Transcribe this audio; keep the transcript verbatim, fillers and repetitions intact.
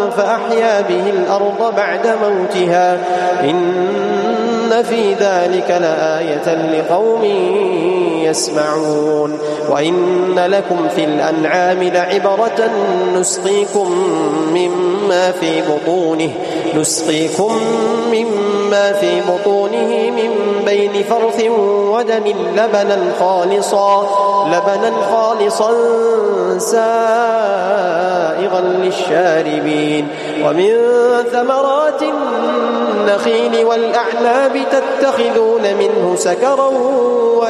فأحيا به الأرض بعد موتها إن في ذلك لآية لقوم يسمعون. وإن لكم في الأنعام لعبرة نسقيكم مما في بطونه نسقيكم مما في بطونه من بين فرث ودم لبنا خالصا لبنا خالصا سائغا للشاربين ومن ثمرات النخيل والأعناب تتخذون منه سكرا